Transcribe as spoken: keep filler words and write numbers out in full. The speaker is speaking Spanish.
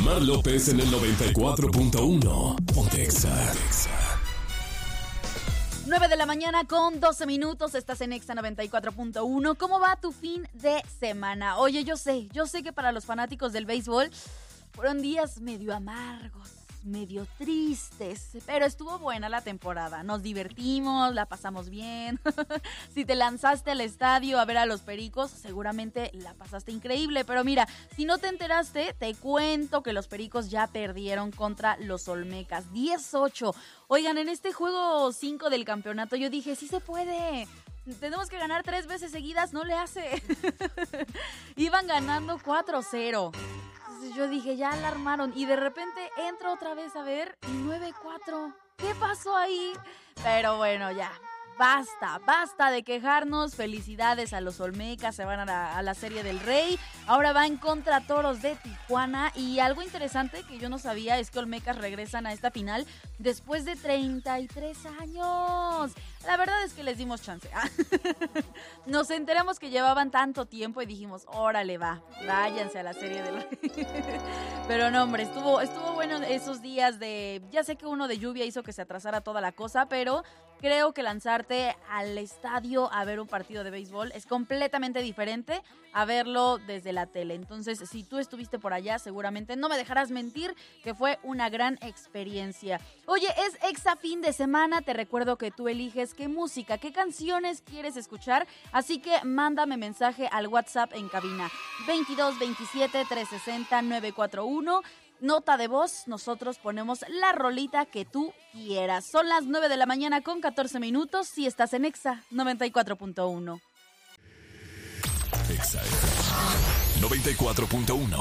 Omar López en el noventa y cuatro punto uno. Ponte Exa. nueve de la mañana con doce minutos, estás en Exa noventa y cuatro punto uno. ¿Cómo va tu fin de semana? Oye, yo sé, yo sé que para los fanáticos del béisbol fueron días medio amargos, medio tristes, pero estuvo buena la temporada. Nos divertimos, la pasamos bien. Si te lanzaste al estadio a ver a los Pericos, seguramente la pasaste increíble. Pero mira, si no te enteraste, te cuento que los Pericos ya perdieron contra los Olmecas, diez ocho. Oigan, en este juego cinco del campeonato yo dije, sí se puede. Tenemos que ganar tres veces seguidas, no le hace. Iban ganando cuatro cero. Entonces yo dije, ya la armaron. Y de repente entro otra vez a ver y nueve cuatro. ¿Qué pasó ahí? Pero bueno, ya. Basta, basta de quejarnos. Felicidades a los Olmecas, se van a la, a la Serie del Rey. Ahora va en contra Toros de Tijuana. Y algo interesante que yo no sabía es que Olmecas regresan a esta final después de treinta y tres años. La verdad es que les dimos chance. Nos enteramos que llevaban tanto tiempo y dijimos, órale va, váyanse a la Serie del Rey. Pero no, hombre, estuvo, estuvo bueno esos días de... Ya sé que uno de lluvia hizo que se atrasara toda la cosa, pero creo que lanzarte al estadio a ver un partido de béisbol es completamente diferente a verlo desde la tele. Entonces, si tú estuviste por allá, seguramente no me dejarás mentir que fue una gran experiencia. Oye, es Exa fin de semana. Te recuerdo que tú eliges qué música, qué canciones quieres escuchar. Así que mándame mensaje al WhatsApp en cabina veintidós veintisiete trescientos sesenta novecientos cuarenta y uno. Nota de voz, nosotros ponemos la rolita que tú quieras. Son las nueve de la mañana con catorce minutos si estás en Exa noventa y cuatro punto uno. Exa noventa y cuatro punto uno.